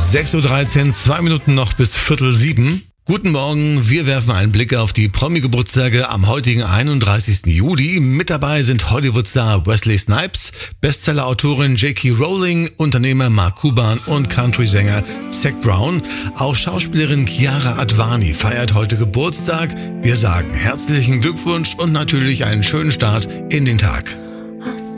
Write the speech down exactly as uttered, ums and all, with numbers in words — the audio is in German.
sechs Uhr dreizehn, zwei Minuten noch bis Viertel sieben. Guten Morgen, wir werfen einen Blick auf die Promi-Geburtstage am heutigen einunddreißigsten Juli. Mit dabei sind Hollywood-Star Wesley Snipes, Bestseller-Autorin J K. Rowling, Unternehmer Mark Cuban und Country-Sänger Zac Brown. Auch Schauspielerin Chiara Advani feiert heute Geburtstag. Wir sagen herzlichen Glückwunsch und natürlich einen schönen Start in den Tag.